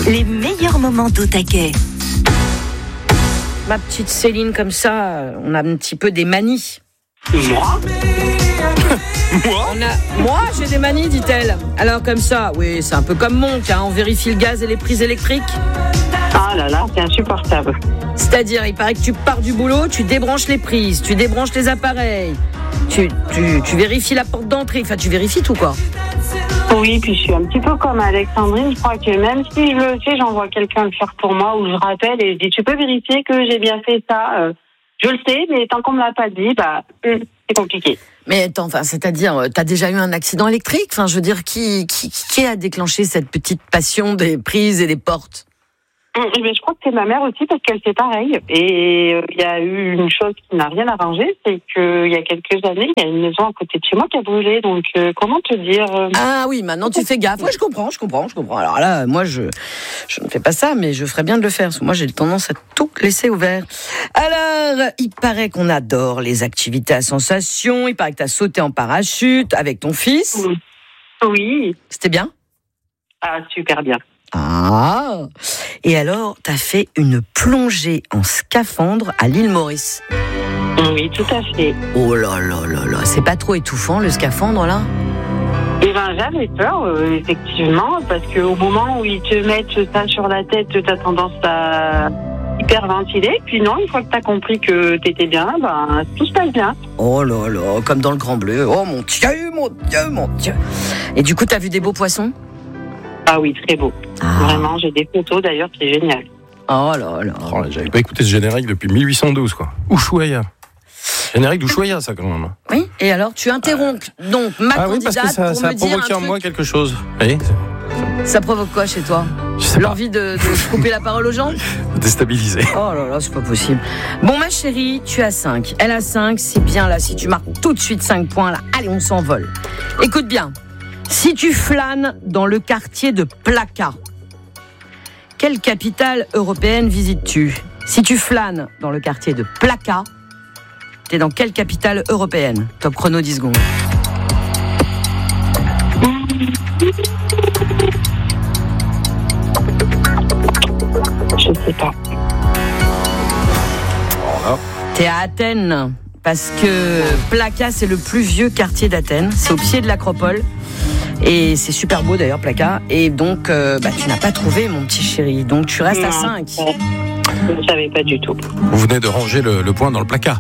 Les meilleurs moments d'Au Taquet. Ma petite Céline, comme ça, on a un petit peu des manies. Moi Moi, j'ai des manies, dit-elle. Alors comme ça, oui, c'est un peu comme Monk, on vérifie le gaz et les prises électriques. Ah là là, c'est insupportable. C'est-à-dire, il paraît que tu pars du boulot, tu débranches les prises, tu débranches les appareils, tu vérifies la porte d'entrée, enfin tu vérifies tout quoi. Oui, puis je suis un petit peu comme Alexandrine, je crois que même si je le sais, j'envoie quelqu'un le faire pour moi, ou je rappelle et je dis, tu peux vérifier que j'ai bien fait ça. Je le sais, mais tant qu'on me l'a pas dit, c'est compliqué. Mais attends, c'est-à-dire, t'as déjà eu un accident électrique? Enfin, je veux dire, qui a déclenché cette petite passion des prises et des portes? Mais je crois que c'est ma mère aussi, parce qu'elle fait pareil. Et il y a eu une chose qui n'a rien arrangé, c'est qu'il y a quelques années, il y a une maison à côté de chez moi qui a brûlé. Donc, comment te dire Ah oui, maintenant tu fais gaffe. Oui, je comprends. Alors là, moi, je ne fais pas ça, mais je ferais bien de le faire. Parce que moi, j'ai tendance à tout laisser ouvert. Alors, il paraît qu'on adore les activités à sensation. Il paraît que t'as sauté en parachute avec ton fils. Oui. C'était bien? Ah, super bien. Ah. Et alors, t'as fait une plongée en scaphandre à l'île Maurice. Oui, tout à fait. Oh là là là là, c'est pas trop étouffant le scaphandre là? Eh ben, j'avais peur, effectivement, parce qu'au moment où ils te mettent ça sur la tête, t'as tendance à hyperventiler. Puis non, une fois que t'as compris que t'étais bien, tout se passe bien. Oh là là, comme dans le Grand Bleu. Oh mon Dieu, mon Dieu, mon Dieu. Et du coup, t'as vu des beaux poissons? Ah oui, très beau. Vraiment, j'ai des photos d'ailleurs, c'est génial. Oh là là. Oh là, j'avais pas écouté ce générique depuis 1812, quoi. Ushuaïa. Générique d'Ushuaïa, ça, quand même. Oui, et alors tu interromps donc ma candidate oui, parce que ça pour a me dire provoqué un en truc. moi quelque chose. Oui. Ça provoque quoi chez toi? Je sais pas. L'envie de couper la parole aux gens? Déstabilisé. Oh là là, c'est pas possible. Bon, ma chérie, tu as 5. Elle a 5, c'est bien là. Si tu marques tout de suite 5 points, là, allez, on s'envole. Écoute bien. Si tu flânes dans le quartier de Plaka, quelle capitale européenne visites-tu? Si tu flânes dans le quartier de Plaka, t'es dans quelle capitale européenne? Top chrono 10 secondes. Je sais pas. T'es à Athènes, parce que Plaka, c'est le plus vieux quartier d'Athènes. C'est au pied de l'Acropole. Et c'est super beau d'ailleurs, Plaka. Et donc, tu n'as pas trouvé, mon petit chéri. Donc, tu restes à 5. Je ne savais pas du tout. Vous venez de ranger le point dans le placard.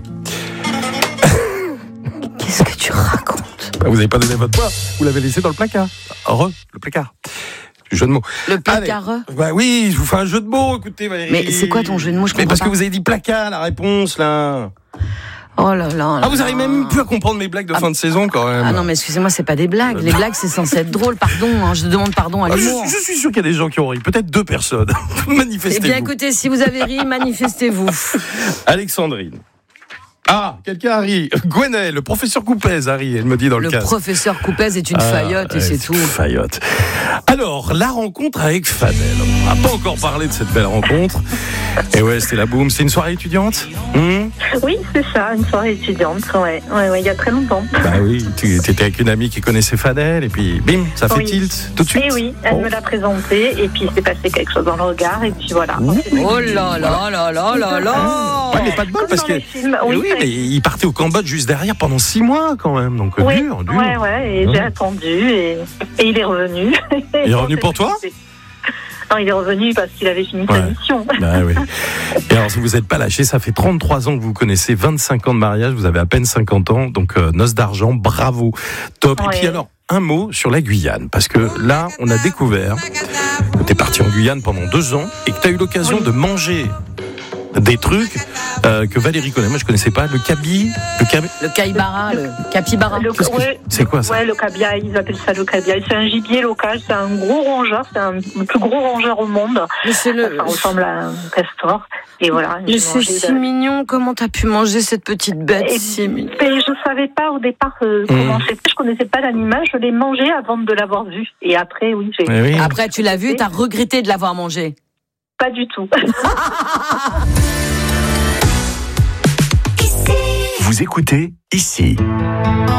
Qu'est-ce que tu racontes? Vous n'avez pas donné votre poids, vous l'avez laissé dans le placard. Le placard. Du jeu de mots. Le placard. Bah oui, je vous fais un jeu de mots, écoutez Valérie. Mais c'est quoi ton jeu de mots? Je comprends parce pas. que vous avez dit placard, la réponse, là. Oh là là. Ah, vous n'arrivez même plus à comprendre mes blagues de fin de saison, quand même. Ah non, mais excusez-moi, c'est pas des blagues. Les blagues, c'est censé être drôle. Pardon, je demande pardon à l'humour. Je suis sûr qu'il y a des gens qui ont ri. Peut-être 2 personnes. Manifestez-vous. Eh bien, écoutez, si vous avez ri, manifestez-vous. Alexandrine. Ah, quelqu'un a ri. Gwenelle, le professeur Coupez a ri, elle me dit dans le casque. Le professeur Coupez est une faillotte et c'est tout. Faillotte. Alors, la rencontre avec Fadel. On n'a pas encore parlé de cette belle rencontre. Et ouais, c'était la boum. C'est une soirée étudiante? Oui, c'est ça, une soirée étudiante. Ouais, il y a très longtemps. Bah oui, tu étais avec une amie qui connaissait Fadel et puis bim, ça fait tilt tout de suite. Et oui, elle me l'a présenté et puis il s'est passé quelque chose dans le regard et puis voilà. Oh là là là là là là. Ouais, mais pas de bol parce que oui, mais il partait au Cambodge juste derrière pendant 6 mois quand même, donc oui, dur. Ouais, et j'ai attendu et il est revenu. Il est revenu pour toi? Non, il est revenu parce qu'il avait fini sa mission. Bah oui. Et alors, si vous n'êtes pas lâché, ça fait 33 ans que vous connaissez, 25 ans de mariage, vous avez à peine 50 ans, donc noces d'argent, bravo, top. Ouais. Et puis alors, un mot sur la Guyane, parce que là, on a découvert que tu es parti en Guyane pendant 2 ans et que tu as eu l'occasion de manger des trucs que Valérie connaît. Moi, je connaissais pas. Le caïbara, le capybara. C'est quoi ça? Ouais, le cabiai, ils appellent ça le cabiai. C'est un gibier local, c'est un gros rongeur, c'est le plus gros rongeur au monde. Mais ça ressemble à un castor. Et voilà. Mais c'est si mignon. Comment t'as pu manger cette petite bête si mignonne? Je savais pas au départ comment c'était. Je connaissais pas l'animal. Je l'ai mangé avant de l'avoir vu. Et après, oui. Après, tu l'as vu et t'as regretté de l'avoir mangé? Pas du tout. Vous écoutez ici.